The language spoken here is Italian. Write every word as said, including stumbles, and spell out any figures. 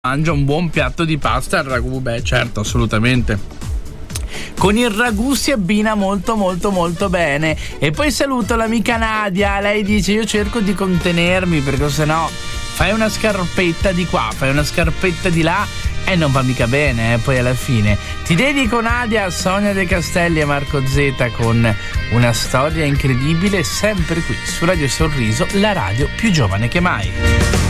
mangia un buon piatto di pasta al ragù, beh certo, assolutamente. Con il ragù si abbina molto molto molto bene. E poi saluto l'amica Nadia, lei dice: io cerco di contenermi perché sennò fai una scarpetta di qua, fai una scarpetta di là e non va mica bene, eh, poi alla fine. Ti dedico, Nadia, a Sonia De Castelli e Marco Zeta con una storia incredibile, sempre qui su Radio Sorriso, la radio più giovane che mai.